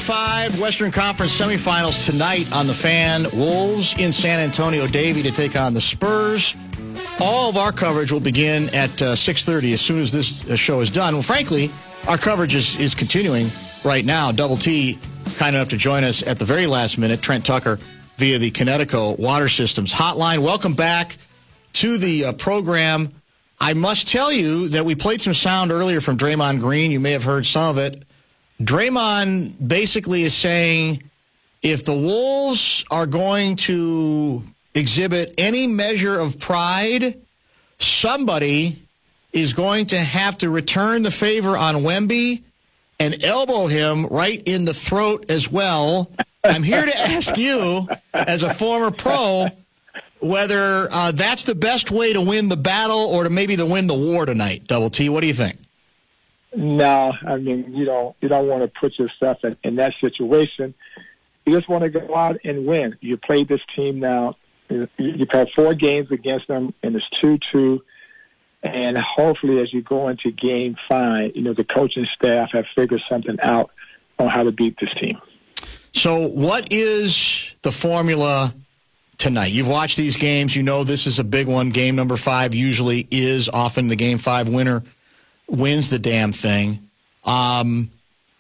5 Western Conference semifinals tonight on the Fan. Wolves in San Antonio, Davie, to take on the Spurs. All of our coverage will begin at 6:30 as soon as this show is done. Well, frankly, our coverage is continuing right now. Double T, kind enough to join us at the very last minute. Trent Tucker via the Connecticut Water Systems hotline. Welcome back to the program. I must tell you that we played some sound earlier from Draymond Green. You may have heard some of it. Draymond basically is saying if the Wolves are going to exhibit any measure of pride, somebody is going to have to return the favor on Wemby and elbow him right in the throat as well. I'm here to ask you, as a former pro, whether that's the best way to win the battle or to maybe to win the war tonight. Double T, what do you think? No, I mean, you don't want to put yourself in that situation. You just want to go out and win. You played this team now. You've had 4 games against them, and it's 2-2. And hopefully as you go into Game 5, the coaching staff have figured something out on how to beat this team. So what is the formula tonight? You've watched these games. You know this is a big one. Game number 5 usually is often the Game 5 winner wins the damn thing. When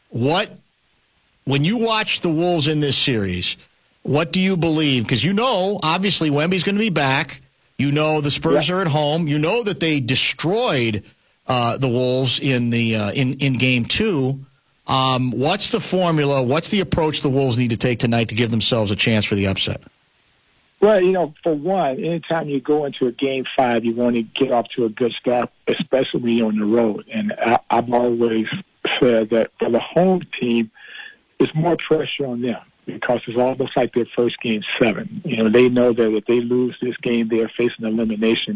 you watch the Wolves in this series, what do you believe? Because obviously, Wemby's going to be back. The Spurs are at home. You know that they destroyed the Wolves in the in Game 2. What's the formula? What's the approach the Wolves need to take tonight to give themselves a chance for the upset? Well, for one, anytime you go into a Game 5, you want to get off to a good start, especially when you're on the road. And I've always said that for the home team, it's more pressure on them because it's almost like their first Game 7. They know that if they lose this game, they're facing elimination.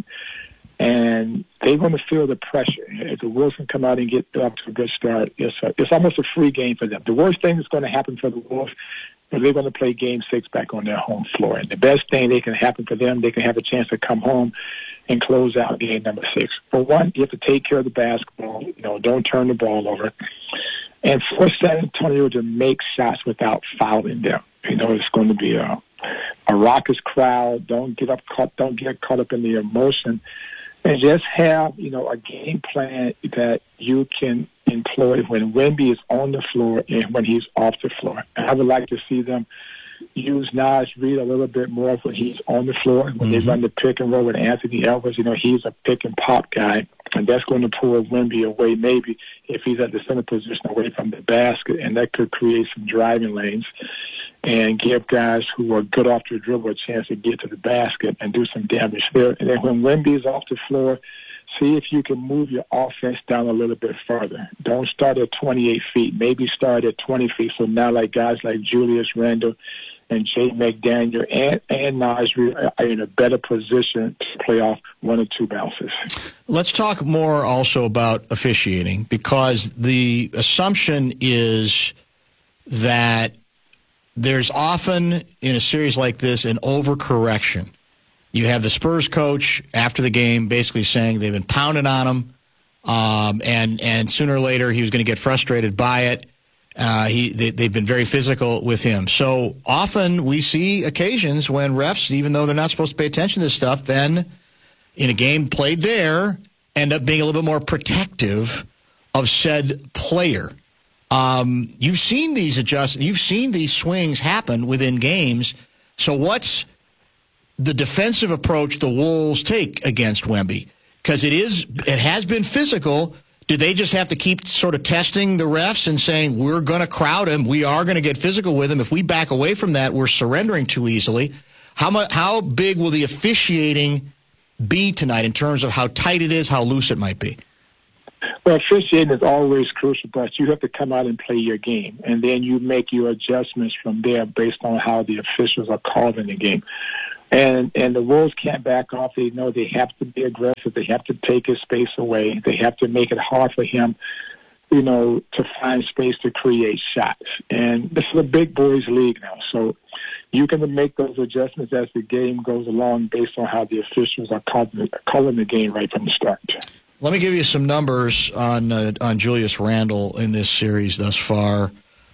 And they're going to feel the pressure. If the Wolves can come out and get off to a good start, it's almost a free game for them. The worst thing that's going to happen for the Wolves is they're going to play Game 6 back on their home floor. And the best thing that can happen for them, they can have a chance to come home and close out Game number 6. For one, you have to take care of the basketball. Don't turn the ball over. And force San Antonio to make shots without fouling them. It's going to be a raucous crowd. Don't get caught up in the emotion. And just have, a game plan that you can employ when Wemby is on the floor and when he's off the floor. And I would like to see them use Naz Reid a little bit more when he's on the floor. When they run the pick and roll with Anthony Edwards, he's a pick and pop guy. And that's going to pull Wemby away maybe if he's at the center position away from the basket. And that could create some driving lanes and give guys who are good off the dribble a chance to get to the basket and do some damage there. And then when Wemby is off the floor, see if you can move your offense down a little bit further. Don't start at 28 feet. Maybe start at 20 feet. So now guys like Julius Randle and Jay McDaniel and Naz Reid are in a better position to play off 1 or 2 bounces. Let's talk more also about officiating, because the assumption is that there's often, in a series like this, an overcorrection. You have the Spurs coach after the game basically saying they've been pounding on him, and sooner or later he was going to get frustrated by it. They've been very physical with him. So often we see occasions when refs, even though they're not supposed to pay attention to this stuff, then in a game played there, end up being a little bit more protective of said player. You've seen these adjustments. You've seen these swings happen within games. So what's the defensive approach the Wolves take against Wemby? Because it has been physical. Do they just have to keep sort of testing the refs and saying, we're going to crowd him, we are going to get physical with him? If we back away from that, we're surrendering too easily. How big will the officiating be tonight in terms of how tight it is, how loose it might be? Well, officiating is always crucial, but you have to come out and play your game, and then you make your adjustments from there based on how the officials are calling the game. And the Wolves can't back off. They know they have to be aggressive. They have to take his space away. They have to make it hard for him, to find space to create shots. And this is a big boys league now, so you can make those adjustments as the game goes along based on how the officials are calling the game right from the start. Let me give you some numbers on Julius Randle in this series thus far.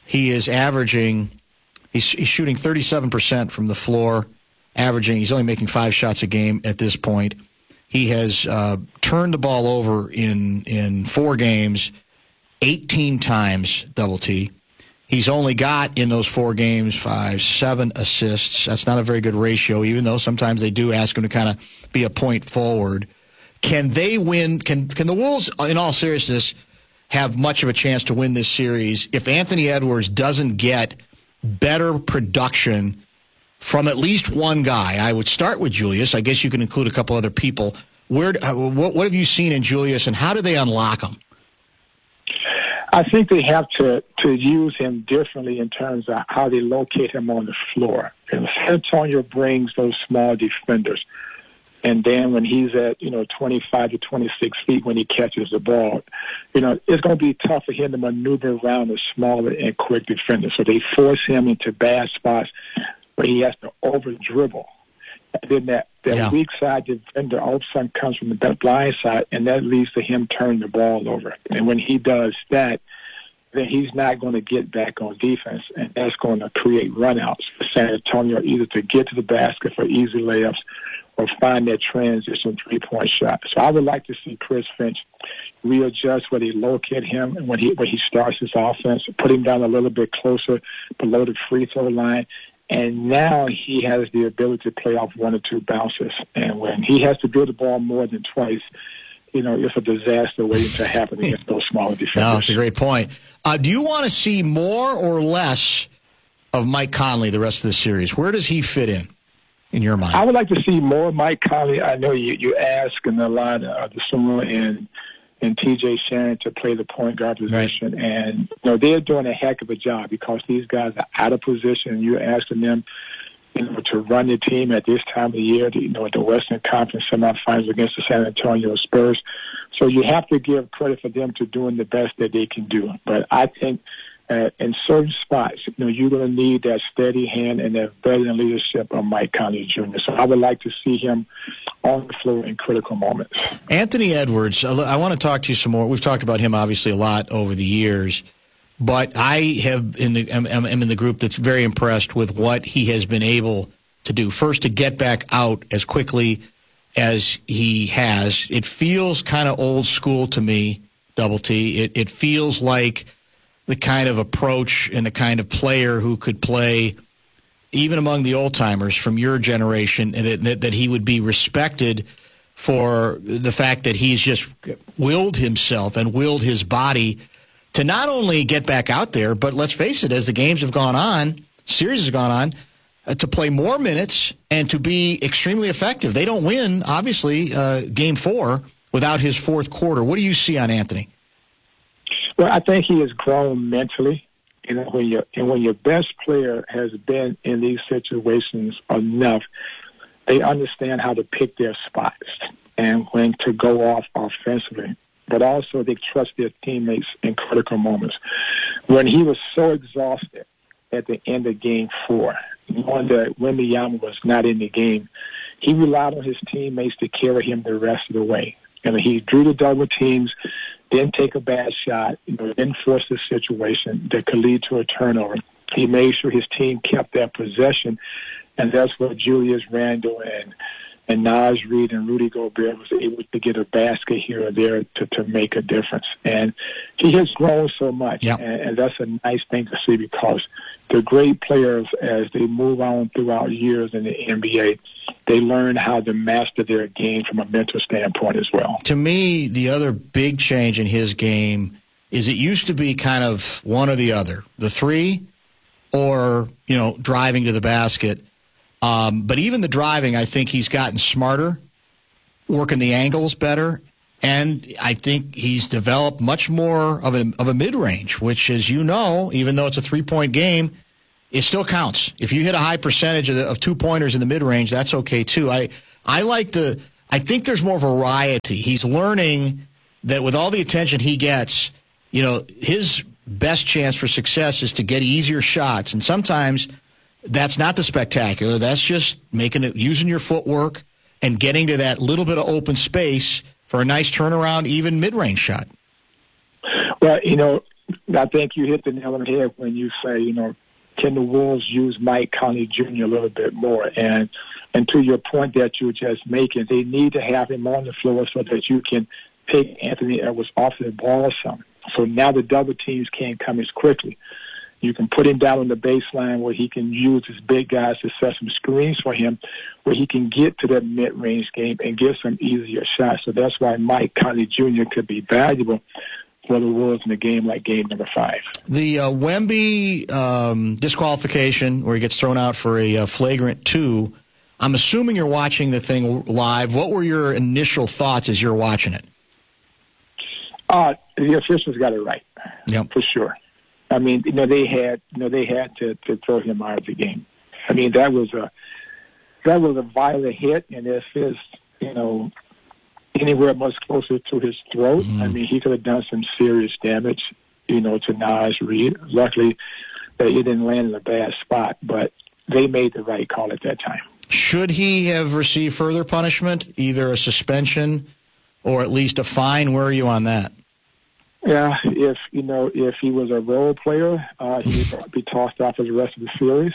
he is averaging, he's shooting 37% from the floor, he's only making 5 shots a game at this point. He has turned the ball over in 4 games 18 times, Double T. He's only got, in those 4 games, 7 assists. That's not a very good ratio, even though sometimes they do ask him to kind of be a point forward. Can they win? Can the Wolves, in all seriousness, have much of a chance to win this series if Anthony Edwards doesn't get better production from at least one guy? I would start with Julius. I guess you can include a couple other people. What have you seen in Julius, and how do they unlock him? I think they have to use him differently in terms of how they locate him on the floor. And San Antonio brings those small defenders. And then when he's at, 25 to 26 feet when he catches the ball, it's going to be tough for him to maneuver around the smaller and quick defenders. So they force him into bad spots where he has to over-dribble. And then that weak side defender all of a sudden comes from the blind side, and that leads to him turning the ball over. And when he does that, then he's not going to get back on defense, and that's going to create runouts for San Antonio, either to get to the basket for easy layups or find that transition three-point shot. So I would like to see Chris Finch readjust where they locate him and when he starts his offense, put him down a little bit closer below the free throw line. And now he has the ability to play off 1 or 2 bounces. And when he has to do the ball more than twice, it's a disaster waiting to happen against those smaller defenders. No, that's a great point. Do you want to see more or less of Mike Conley the rest of the series? Where does he fit in your mind? I would like to see more of Mike Conley. I know you ask in a lot of the Summer and T.J. Shannon to play the point guard position. Right. And, they're doing a heck of a job because these guys are out of position. And you're asking them, to run the team at this time of the year, at the Western Conference semifinals against the San Antonio Spurs. So you have to give credit for them to doing the best that they can do. But I think in certain spots, you're going to need that steady hand and that veteran leadership of Mike Conley Jr. So I would like to see him on the floor in critical moments. Anthony Edwards, I want to talk to you some more. We've talked about him obviously a lot over the years, but I am in the group that's very impressed with what he has been able to do. First, to get back out as quickly as he has. It feels kind of old school to me, Double T. It feels like the kind of approach and the kind of player who could play even among the old-timers from your generation, and that he would be respected for the fact that he's just willed himself and willed his body to not only get back out there, but let's face it, as the games have gone on, series has gone on, to play more minutes and to be extremely effective. They don't win, obviously, Game 4 without his fourth quarter. What do you see on Anthony? Well, I think he has grown mentally. When your best player has been in these situations enough, they understand how to pick their spots and when to go off offensively. But also they trust their teammates in critical moments. When he was so exhausted at the end of Game 4, knowing that Wembanyama was not in the game, he relied on his teammates to carry him the rest of the way. And he drew the double teams, didn't take a bad shot, didn't force the situation that could lead to a turnover. He made sure his team kept that possession, and that's what Julius Randle and Naz Reid and Rudy Gobert was able to get a basket here or there to make a difference. And he has grown so much, and that's a nice thing to see because the great players, as they move on throughout years in the NBA, they learn how to master their game from a mental standpoint as well. To me, the other big change in his game is it used to be kind of one or the other, the three or, driving to the basket. But even the driving, I think he's gotten smarter, working the angles better, and I think he's developed much more of a mid-range, which, as you know, even though it's a three-point game, it still counts. If you hit a high percentage of two-pointers in the mid-range, that's okay too. I think there's more variety. He's learning that with all the attention he gets, his best chance for success is to get easier shots, and sometimes that's not the spectacular. That's just using your footwork and getting to that little bit of open space for a nice turnaround, even mid-range shot. Well, I think you hit the nail on the head when you say, can the Wolves use Mike Conley Jr. a little bit more? And to your point that you were just making, they need to have him on the floor so that you can take Anthony Edwards off the ball some. So now the double teams can't come as quickly. You can put him down on the baseline where he can use his big guys to set some screens for him, where he can get to that mid-range game and get some easier shots. So that's why Mike Conley Jr. could be valuable for the Wolves in a game like game number 5. The Wemby disqualification where he gets thrown out for a flagrant 2, I'm assuming you're watching the thing live. What were your initial thoughts as you're watching it? The officials got it right, for sure. I mean, they had to throw him out of the game. I mean, that was a violent hit, and if it's anywhere much closer to his throat, I mean, he could have done some serious damage, to Naz Reid. Luckily, that he didn't land in a bad spot, but they made the right call at that time. Should he have received further punishment, either a suspension or at least a fine? Where are you on that? Yeah, if he was a role player, he would be tossed out for the rest of the series.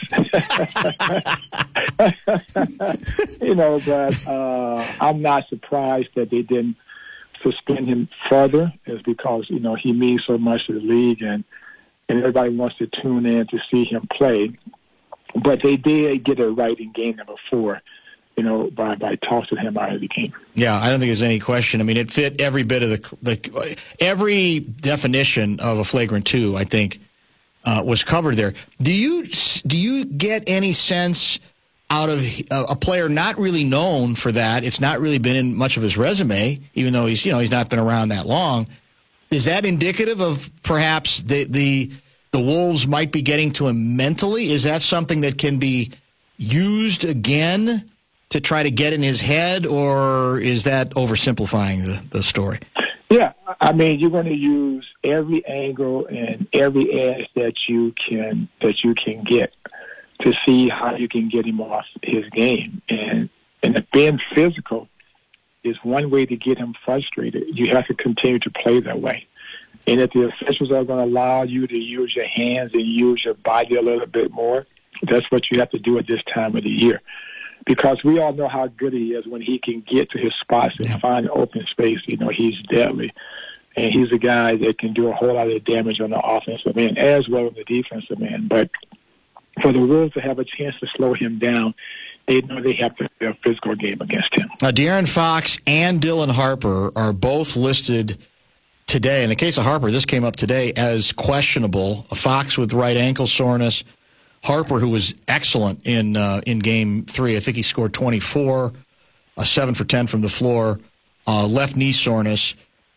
But I'm not surprised that they didn't suspend him further, is because he means so much to the league, and everybody wants to tune in to see him play. But they did get it right in game number 4. By tossing him out of the game. Yeah, I don't think there's any question. I mean, it fit every bit of every definition of a flagrant 2, I think, was covered there. Do you get any sense out of a player not really known for that? It's not really been in much of his resume, even though he's not been around that long. Is that indicative of perhaps the Wolves might be getting to him mentally? Is that something that can be used again to try to get in his head, or is that oversimplifying the story? Yeah, I mean, you're going to use every angle and every edge that you can get to see how you can get him off his game. And being physical is one way to get him frustrated. You have to continue to play that way. And if the officials are going to allow you to use your hands and use your body a little bit more, that's what you have to do at this time of the year. Because we all know how good he is when he can get to his spots and find open space. He's deadly. And he's a guy that can do a whole lot of damage on the offensive end as well as the defensive end. But for the Wolves to have a chance to slow him down, they know they have to have a physical game against him. De'Aaron Fox and Dylan Harper are both listed today. In the case of Harper, this came up today as questionable. Fox with right ankle soreness. Harper, who was excellent in Game 3, I think he scored 24, 7 for 10 from the floor, left knee soreness.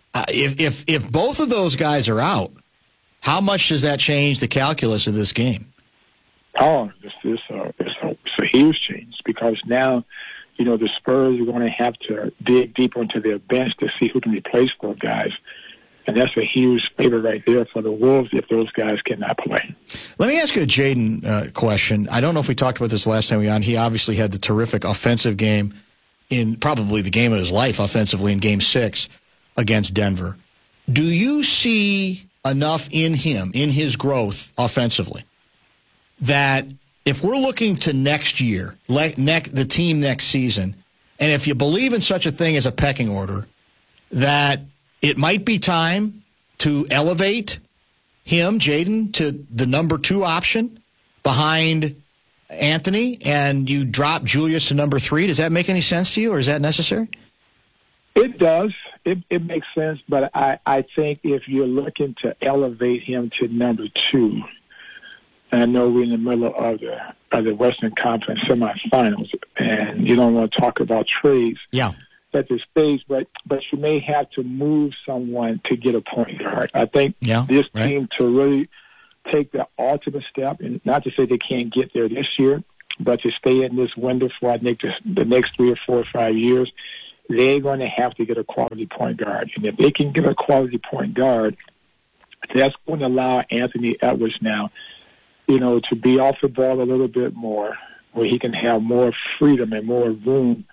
If both of those guys are out, how much does that change the calculus of this game? Oh, it's a huge change, because now, the Spurs are going to have to dig deeper into their bench to see who can replace those guys. And that's a huge favor right there for the Wolves if those guys cannot play. Let me ask you a Jaden question. I don't know if we talked about this last time we were on. He obviously had the terrific offensive game in probably the game of his life offensively in Game 6 against Denver. Do you see enough in him, in his growth offensively, that if we're looking to next year, the team next season, and if you believe in such a thing as a pecking order, that it might be time to elevate him, Jaden, to the number 2 option behind Anthony, and you drop Julius to number 3? Does that make any sense to you, or is that necessary? It does. It makes sense, but I think if you're looking to elevate him to number 2, and I know we're in the middle of the Western Conference semifinals, and you don't want to talk about trades. Yeah. At this stage, but you may have to move someone to get a point guard. I think this team to really take the ultimate step, and not to say they can't get there this year, but to stay in this window for I think the next 3 or 4 or 5 years, they're going to have to get a quality point guard. And if they can get a quality point guard, that's going to allow Anthony Edwards now, to be off the ball a little bit more, where he can have more freedom and more room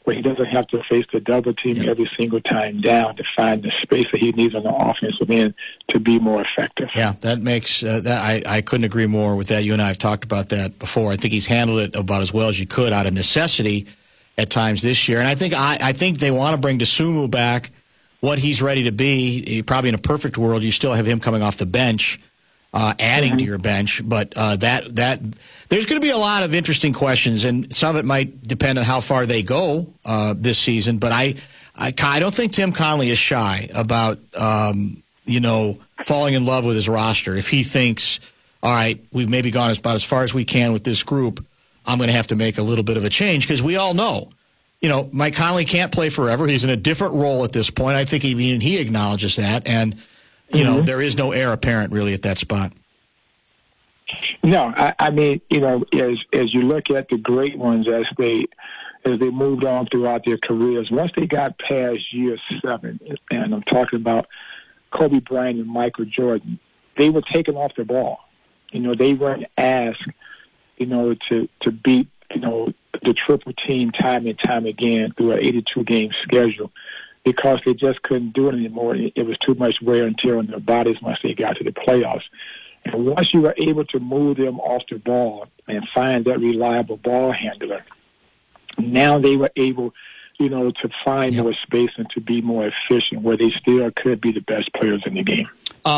where he doesn't have to face the double team every single time down to find the space that he needs on the offensive end to be more effective. Yeah, that makes I couldn't agree more with that. You and I have talked about that before. I think he's handled it about as well as you could out of necessity at times this year. And I think they want to bring Dosunmu back, what he's ready to be. Probably in a perfect world, you still have him coming off the bench, adding to your bench. But that there's going to be a lot of interesting questions, and some of it might depend on how far they go this season. But I don't think Tim Connelly is shy about falling in love with his roster. If he thinks, all right, we've maybe gone about as far as we can with this group, I'm going to have to make a little bit of a change, because we all know, Mike Conley can't play forever. He's in a different role at this point. I think even he acknowledges that, and there is no heir apparent really at that spot. No, I mean, as you look at the great ones as they moved on throughout their careers, once they got past year 7, and I'm talking about Kobe Bryant and Michael Jordan, they were taken off the ball. They weren't asked, to beat, the triple team time and time again through an 82-game schedule, because they just couldn't do it anymore. It was too much wear and tear on their bodies once they got to the playoffs. And once you were able to move them off the ball and find that reliable ball handler, now they were able, to find more space and to be more efficient, where they still could be the best players in the game.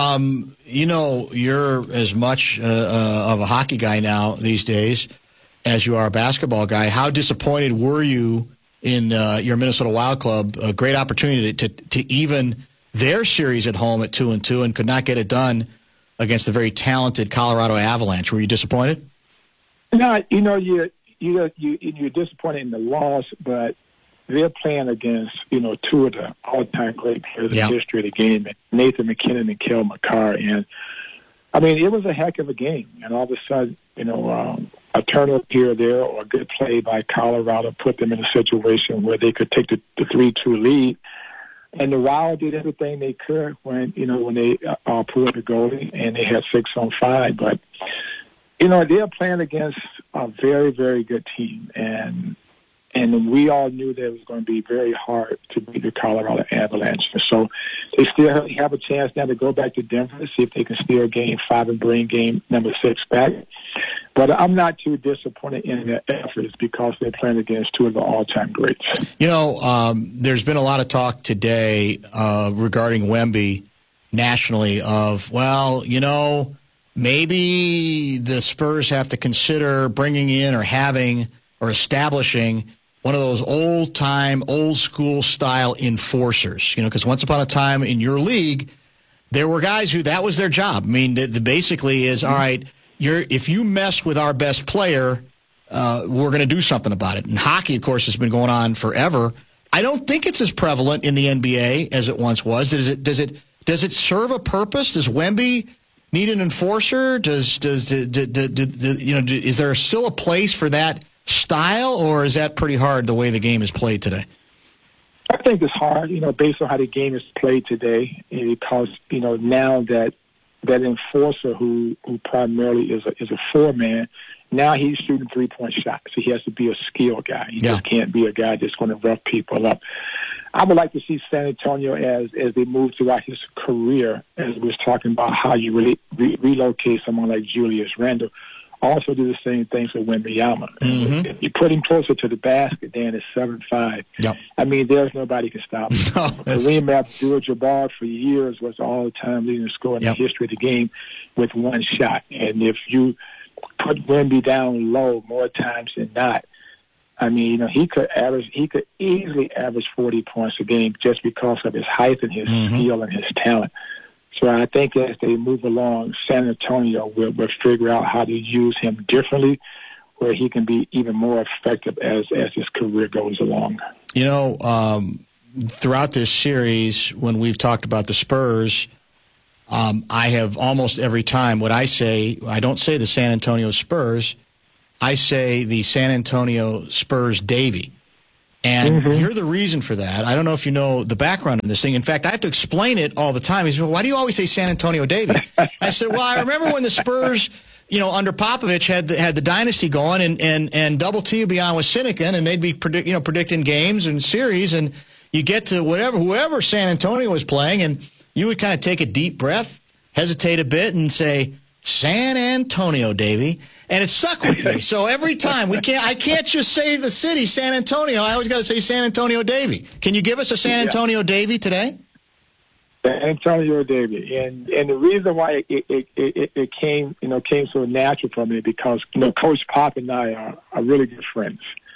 You're as much of a hockey guy now these days as you are a basketball guy. How disappointed were you in your Minnesota Wild Club? A great opportunity to even their series at home at 2-2 and could not get it done against the very talented Colorado Avalanche. Were you disappointed? No, you're disappointed in the loss, but they're playing against, two of the all-time great players in the history of the game, Nathan McKinnon and Cale Makar. And, it was a heck of a game. And all of a sudden, a turnover here or there or a good play by Colorado put them in a situation where they could take the 3-2 lead. And the Wild did everything they could when they pulled the goalie, and they had 6 on 5. But, they're playing against a very, very good team. And we all knew that it was going to be very hard to beat the Colorado Avalanche. So they still have a chance now to go back to Denver to see if they can steal Game 5 and bring Game number 6 back. But I'm not too disappointed in their efforts, because they're playing against two of the all-time greats. There's been a lot of talk today regarding Wemby nationally of, maybe the Spurs have to consider bringing in or having or establishing one of those old-time, old-school style enforcers. Because once upon a time in your league, there were guys who that was their job. The basically is, all right, if you mess with our best player, we're going to do something about it. And hockey, of course, has been going on forever. I don't think it's as prevalent in the NBA as it once was. Does it serve a purpose? Does Wemby need an enforcer? Is there still a place for that style, or is that pretty hard the way the game is played today? I think it's hard, based on how the game is played today, because now that enforcer who primarily is a 4-man, now he's shooting 3-point shots. So he has to be a skill guy. He just can't be a guy that's going to rough people up. I would like to see San Antonio as they move throughout his career, as we was talking about how you really relocate someone like Julius Randle, also do the same thing for Wembanyama. Mm-hmm. You put him closer to the basket, Dan, it's 7-5. Yep. There's nobody can stop him. Kareem Abdul-Jabbar for years was the all-time leading scorer in the history of the game with one shot. And if you put Wemby down low more times than not, he could easily average 40 points a game just because of his height and his skill and his talent. So I think as they move along, San Antonio will figure out how to use him differently, where he can be even more effective as his career goes along. Throughout this series, when we've talked about the Spurs, I have almost every time what I say, I don't say the San Antonio Spurs, I say the San Antonio Spurs Davy. And you're the reason for that. I don't know if you know the background in this thing. In fact, I have to explain it all the time. He said, well, why do you always say San Antonio Davy? I said, well, I remember when the Spurs under Popovich had the dynasty going, and Double T would be on with Sinekin, and they'd be predicting games and series, and you get to whoever San Antonio was playing, and you would kind of take a deep breath, hesitate a bit, and say, San Antonio, Davey. And it stuck with me. So every time I can't just say the city, San Antonio. I always got to say San Antonio, Davey. Can you give us a San Antonio, Davey, today? San Antonio, Davey, and the reason why it came so natural for me because Coach Pop and I are really good friends.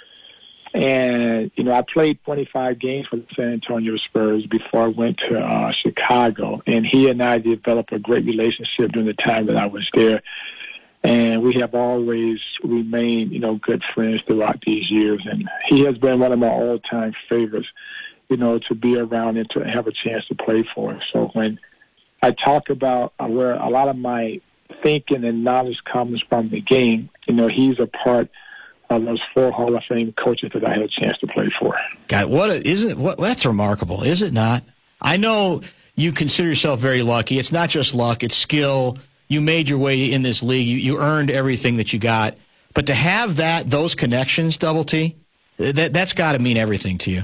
And, I played 25 games for the San Antonio Spurs before I went to Chicago. And he and I developed a great relationship during the time that I was there. And we have always remained, good friends throughout these years. And he has been one of my all-time favorites, to be around and to have a chance to play for. So when I talk about where a lot of my thinking and knowledge comes from the game, he's a part of those 4 Hall of Fame coaches that I had a chance to play for. God, that's remarkable, is it not? I know you consider yourself very lucky. It's not just luck, it's skill. You made your way in this league. You earned everything that you got. But to have those connections, Double T, that's got to mean everything to you.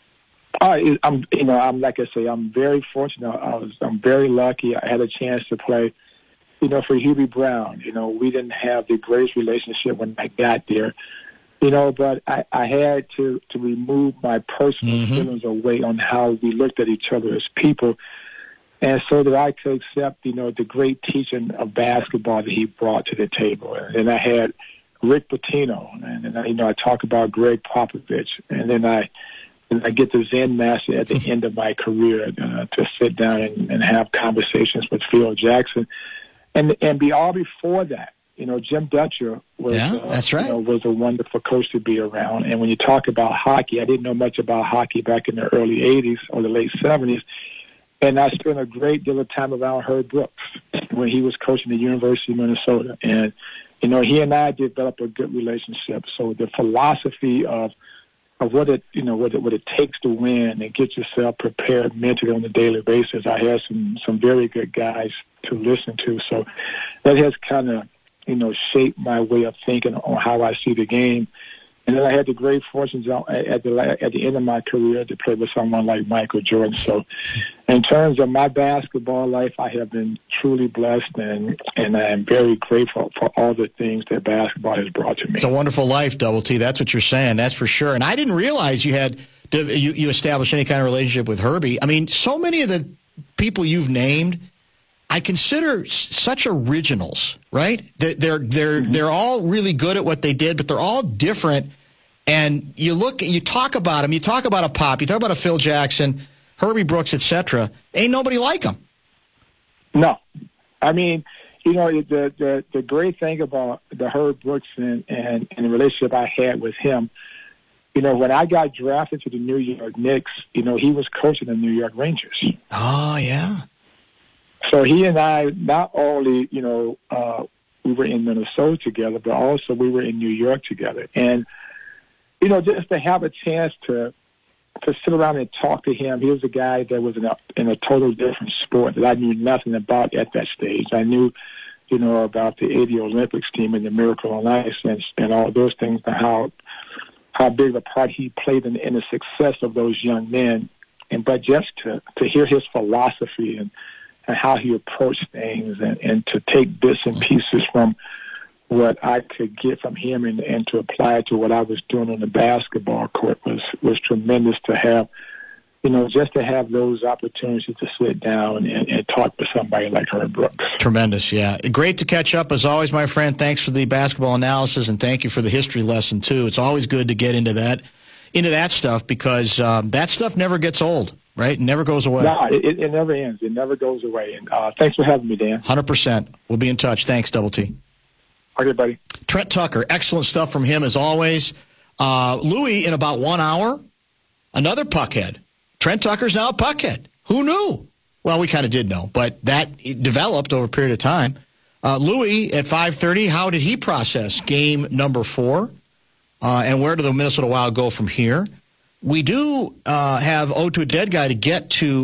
I'm like I say, I'm very fortunate. I'm very lucky. I had a chance to play, for Hubie Brown. We didn't have the greatest relationship when I got there, but I had to remove my personal feelings away on how we looked at each other as people. And so that I could accept, the great teaching of basketball that he brought to the table. And I had Rick Pitino, and then, I talk about Greg Popovich, and then I get the Zen master at the end of my career to sit down and have conversations with Phil Jackson, and before that, Jim Dutcher was that's right. Was a wonderful coach to be around. And when you talk about hockey, I didn't know much about hockey back in the early '80s or the late '70s. And I spent a great deal of time around Herb Brooks when he was coaching the University of Minnesota. And, he and I developed a good relationship. So the philosophy of what it takes to win and get yourself prepared mentally on a daily basis, I had some very good guys to listen to. So that has kind of, shaped my way of thinking on how I see the game. And then I had the great fortune at the end of my career to play with someone like Michael Jordan. So in terms of my basketball life, I have been truly blessed, and I am very grateful for all the things that basketball has brought to me. It's a wonderful life, Double T. That's what you're saying. That's for sure. And I didn't realize you established any kind of relationship with Herbie. I mean, so many of the people you've named, I consider such originals, right? They're all really good at what they did, but they're all different. And you talk about them. You talk about a Pop. You talk about a Phil Jackson, Herbie Brooks, etc. Ain't nobody like them. No, I mean, the great thing about the Herb Brooks and the relationship I had with him. When I got drafted to the New York Knicks, he was coaching the New York Rangers. Oh yeah. So he and I, not only, we were in Minnesota together, but also we were in New York together. And, just to have a chance to sit around and talk to him, he was a guy that was in a total different sport that I knew nothing about at that stage. I knew, about the '80 Olympics team and the Miracle on Ice and all those things, and how big a part he played in the success of those young men. But just to hear his philosophy and how he approached things and to take bits and pieces from what I could get from him and to apply it to what I was doing on the basketball court was tremendous to have, just to have those opportunities to sit down and talk to somebody like Herb Brooks. Tremendous, yeah. Great to catch up as always, my friend. Thanks for the basketball analysis, and thank you for the history lesson, too. It's always good to get into that stuff because that stuff never gets old. Right? It never goes away. No, it never ends. It never goes away. And thanks for having me, Dan. 100%. We'll be in touch. Thanks, Double T. Okay, buddy. Trent Tucker, excellent stuff from him as always. Louis, in about 1 hour, another puckhead. Trent Tucker's now a puckhead. Who knew? Well, we kind of did know, but that developed over a period of time. Louis, at 5:30, how did he process game number 4? And where do the Minnesota Wild go from here? We do have Ode to a Dead Guy to get to